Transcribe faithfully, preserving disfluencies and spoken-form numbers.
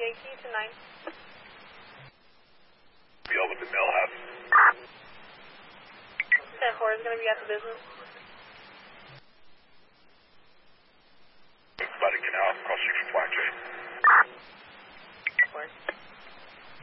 key to nine. Be over to Millhouse. ten four is going to be at the business.